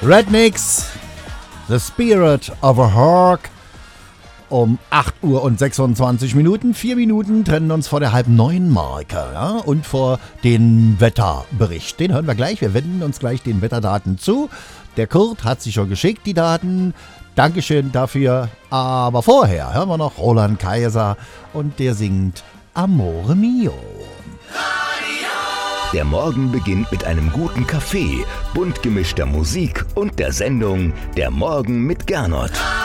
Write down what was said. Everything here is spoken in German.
Rednecks, The Spirit of a Hawk. Um 8 Uhr und 26 Minuten. 4 Minuten trennen uns vor der 8:30-Marke, ja? Und vor dem Wetterbericht. Den hören wir gleich. Wir wenden uns gleich den Wetterdaten zu. Der Kurt hat sich schon geschickt, die Daten. Dankeschön dafür. Aber vorher hören wir noch Roland Kaiser und der singt Amore Mio. Der Morgen beginnt mit einem guten Kaffee, bunt gemischter Musik und der Sendung Der Morgen mit Gernot.